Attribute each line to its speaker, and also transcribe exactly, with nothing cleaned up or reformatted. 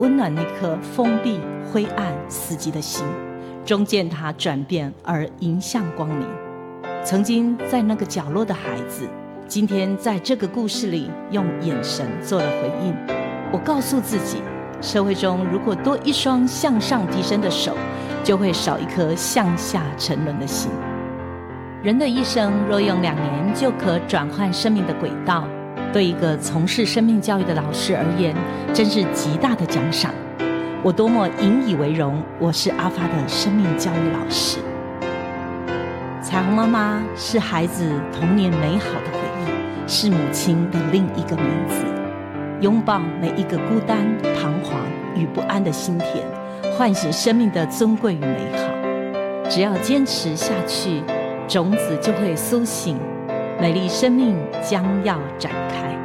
Speaker 1: 温暖那颗封闭、灰暗、死寂的心，终见它转变而迎向光明。曾经在那个角落的孩子，今天在这个故事里用眼神做了回应。我告诉自己，社会中如果多一双向上提升的手，就会少一颗向下沉沦的心。人的一生若用两年就可转换生命的轨道，对一个从事生命教育的老师而言，真是极大的奖赏。我多么引以为荣，我是阿发的生命教育老师。彩虹妈妈是孩子童年美好的回忆，是母亲的另一个名字。拥抱每一个孤单、彷徨与不安的心田，唤醒生命的尊贵与美好。只要坚持下去，种子就会苏醒，美丽生命将要展开。